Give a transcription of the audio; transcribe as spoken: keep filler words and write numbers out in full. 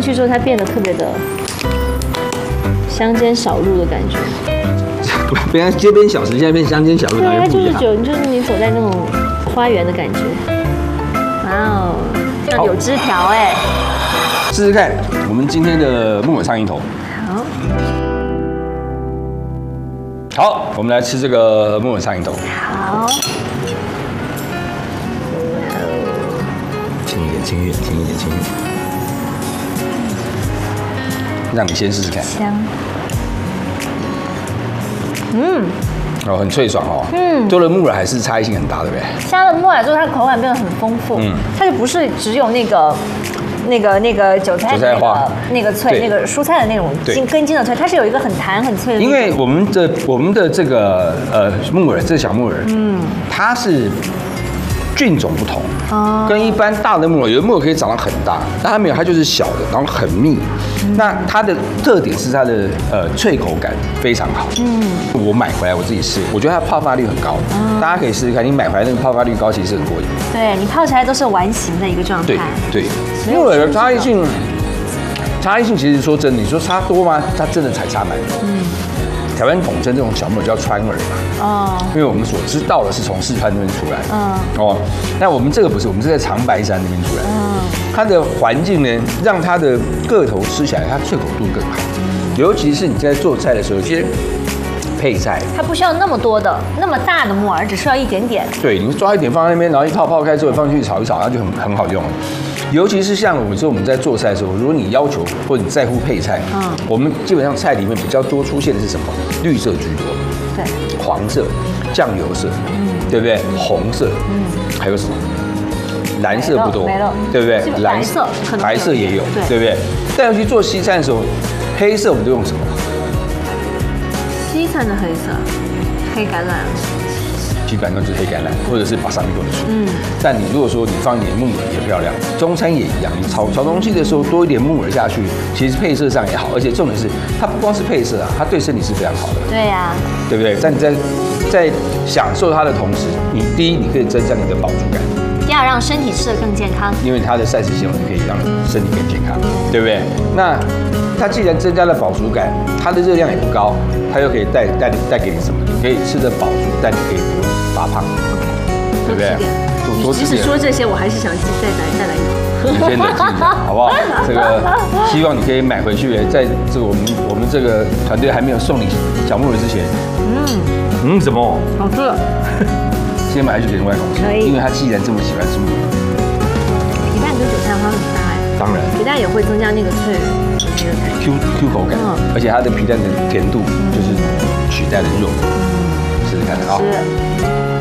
去之后，它变得特别的乡间小路的感觉。 本来街边小吃，现在变乡间小路， 对，它不一样。 就是有，就是你走在那种花园的感觉。哇哦，像有枝条哎。 试试看，我们今天的木耳苍蝇头。 好。 好，我们来吃这个木耳苍蝇头。 好。 轻一点，轻一点，轻一点，轻一点。让你先试试看。 香。嗯。 哦，很脆爽哦。 嗯。 做了木耳还是差异性很大，对不对？ 加了木耳之后，它的口感变得很丰富。嗯。它就不是只有那个。那个那个韭菜的那个那个脆，那个蔬菜的那种筋根茎的脆，它是有一个很弹很脆的。 因为我们的我们的这个呃木耳，这小木耳，嗯，它是菌种不同，哦，跟一般大的木耳，有的木耳可以长得很大，但它没有，它就是小的，然后很密。那它的特点是它的呃脆口感非常好。嗯，我买回来我自己试，我觉得它泡发率很高，大家可以试试看。你买回来那个泡发率高，其实很过瘾。 对你泡起来都是完形的一个状态。 对对。木耳的差异性，差异性其实说真的，你说差多吗？它真的才差蛮多。嗯，台湾统称这种小木耳叫川耳嘛。哦。因为我们所知道的是从四川那边出来。嗯。哦，那我们这个不是，我们是在长白山那边出来的。嗯。它的环境呢，让它的个头吃起来，它脆口度更好。尤其是你在做菜的时候，其实配菜， 它不需要那么多的、那么大的木耳，只需要一点点。 对，你抓一点放在那边，然后一泡泡开之后放进去炒一炒，它就很很好用了。尤其是像我们说我们在做菜的时候，如果你要求或者你在乎配菜，嗯，我们基本上菜里面比较多出现的是什么？绿色居多， 对， 黄色、酱油色，嗯，对不对？红色，嗯，还有什么？蓝色不多， 没了， 对不对？ 蓝色， 白色也有，对不对？但尤其做西餐的时候，黑色我们都用什么？ 西餐的黑色，黑橄榄。 基本上就是黑橄榄，或者是巴萨米果的水。嗯，但你如果说你放一点木耳也漂亮，中餐也一样，你炒炒东西的时候多一点木耳下去，其实配色上也好，而且重点是它不光是配色啊，它对身体是非常好的。 对呀、啊， 对不对？但你在在享受它的同时，你第一你可以增加你的饱足感， 第二让身体吃得更健康， 因为它的膳食纤维可以让身体更健康，对不对？那它既然增加了饱足感，它的热量也不高，它又可以带带带给你什么？你可以吃得饱足，但你可以不用发胖，对不对？ 多吃点。即使说这些，我还是想再来再来一口。 你先冷静一下，好不好？这个希望你可以买回去，在这个我们我们这个团队还没有送你小木耳之前，嗯嗯，什么？ 好吃。 先买回去给外公吃，因为他既然这么喜欢吃木耳。 皮蛋跟韭菜花很搭哎。当然。皮蛋也会增加那个脆的那个感觉。 Q Q 口感，而且它的皮蛋的甜度就是取代了肉。试试看，好。